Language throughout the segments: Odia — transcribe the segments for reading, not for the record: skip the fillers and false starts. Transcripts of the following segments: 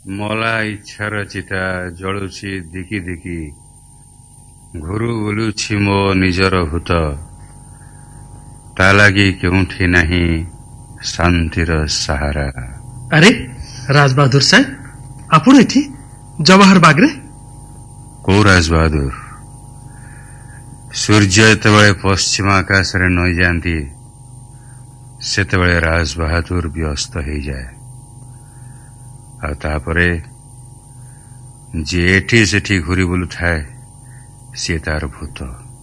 ମଲା ଇଚ୍ଛାର ଚିତା ଜଳୁଛି ଦିକି ଦିକି ଘୁରୁ ବୁଲୁଛି ମୋ ନିଜର ଭୂତ ତା ଲାଗି କେଉଁଠି ନାହିଁ ଶାନ୍ତିର ସାହାରା। ଆରେ ରାଜବାହାଦୁର ସାହେବ, ଆପଣ ଏଠି ଜବାହର ବାଗରେ? କୋଉ ରାଜବାହାଦୁର? ସୂର୍ଯ୍ୟ ଯେତେବେଳେ ପଶ୍ଚିମ ଆକାଶରେ ନଇଁଯାଆନ୍ତି ସେତେବେଳେ ରାଜବାହାଦୁର ବି ଅସ୍ତ ହେଇଯାଏ। ଆଉ ତାପରେ ଯିଏ ଏଠି ସେଠି ଘୁରି ବୁଲୁଥାଏ ସିଏ ତାର ଭୂତ।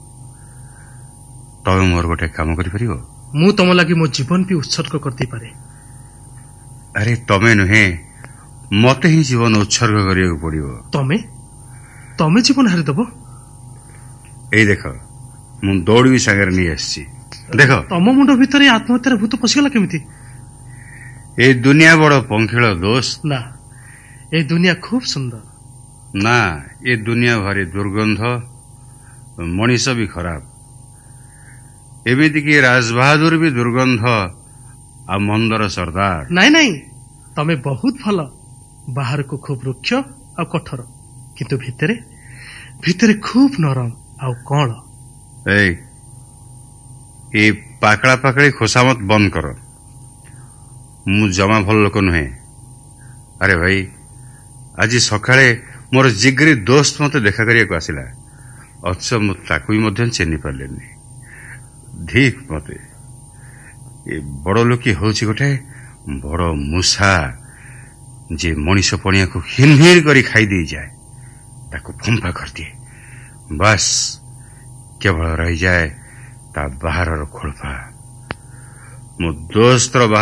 ତମେ ମୋର ଗୋଟେ କାମ କରିପାରିବ? ମୁଁ ତମ ଲାଗି ମୋ ଜୀବନ ବି ଉତ୍ସର୍ଗ କରିଦେଇପାରେ। ଆରେ ତମେ ନୁହେଁ, ମତେ ହିଁ ଜୀବନ ଉତ୍ସର୍ଗ କରିବାକୁ ପଡିବ। ତମେ ଜୀବନ ହାରିଦେବ? ଏଇ ଦେଖ, ମୁଁ ଦୌଡ଼ି ବି ସାଙ୍ଗରେ ନେଇ ଆସିଛି। ଦେଖ, ତମ ମୁଣ୍ଡ ଭିତରେ ଆତ୍ମହତ୍ୟାର ଭୂତ ପଶିଗଲା କେମିତି? ଏଇ ଦୁନିଆ ବଡ ପଙ୍କିଳ ଦୋସ୍ତ। ନା, ଏ ଦୁନିଆ ଖୁବ ସୁନ୍ଦର। ନା, ଏ ଦୁନିଆ ଭାରି ଦୁର୍ଗନ୍ଧ, ମଣିଷ ବି ଖରାପ। ଏମିତିକି ରାଜବାହାଦୁର ବି ଦୁର୍ଗନ୍ଧ ଆଉ ମନ୍ଦର ସର୍ଦ୍ଦାର। ନାଇଁ, ତମେ ବହୁତ ଭଲ। ବାହାରକୁ ଖୁବ ରୁକ୍ଷ ଆଉ କଠୋର, କିନ୍ତୁ ଭିତରେ ଖୁବ ନରମ ଆଉ କଅଁଳ। ଏଇ ପାକଳା ପାକଳି ଖୋସାମତ ବନ୍ଦ କର। ମୁଁ ଜମା ଭଲ ଲୋକ ନୁହେଁ। ଆରେ ଭାଇ, ଆଜି ସକାଳେ ମୋର ଜିଗରି ଦୋସ୍ତ ମତେ ଦେଖା କରିବାକୁ ଆସିଲା, ଅଥଚ ମୁଁ ତାକୁ ବି ମଧ୍ୟ ଚିହ୍ନି ପାରିଲିନି। ଧିକ୍ ମତେ। ଏ ବଡ ଲୋକି ହଉଛି ଗୋଟେ ବଡ ମୂଷା, ଯେ ମଣିଷ ପଣିଆକୁ ହିନହିର କରି ଖାଇ ଦେଇଯାଏ, ତାକୁ ଫମ୍ପା କରିଦିଏ। ବାସ୍, କେବଳ ରହିଯାଏ ତା ବାହାରର ଖୋଳପା। ମୋ ଦୋସ୍ତର